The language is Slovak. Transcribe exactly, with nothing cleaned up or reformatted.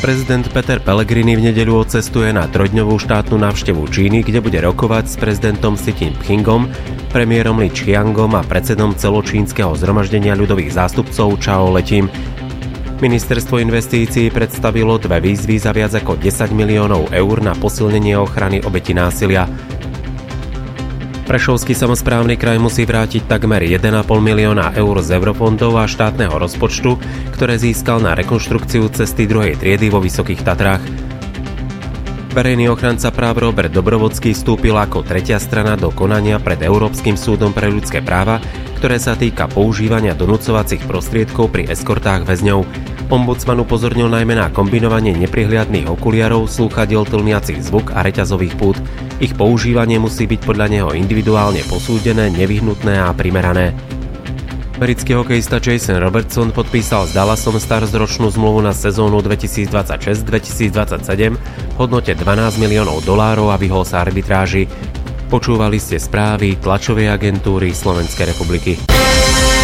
Prezident Peter Pellegrini v nedeľu odcestuje na trojdňovú štátnu návštevu Číny, kde bude rokovať s prezidentom Xi Jinpingom, premiérom Li Qiangom a predsedom celočínskeho zhromaždenia ľudových zástupcov Chao Letím. Ministerstvo investícií predstavilo dve výzvy za viac ako desať miliónov eur na posilnenie ochrany obetí násilia. Prešovský samosprávny kraj musí vrátiť takmer jeden a pol milióna eur z eurofondov a štátneho rozpočtu, ktoré získal na rekonštrukciu cesty druhej triedy vo Vysokých Tatrách. Verejný ochranca práv Robert Dobrovodský vstúpil ako tretia strana do konania pred Európskym súdom pre ľudské práva, ktoré sa týka používania donúcovacích prostriedkov pri eskortách väzňov. Ombudsman upozornil najmä na kombinovanie neprihliadnych okuliarov, slúchadiel tlmiacich zvuk a reťazových pút. Ich používanie musí byť podľa neho individuálne posúdené, nevyhnutné a primerané. Americký hokejista Jason Robertson podpísal s Dallasom Stars ročnú zmluvu na sezónu dvetisícdvadsaťšesť dvetisícdvadsaťsedem v hodnote dvanásť miliónov dolárov a vyhol sa arbitráži. Počúvali ste správy tlačovej agentúry Slovenskej republiky.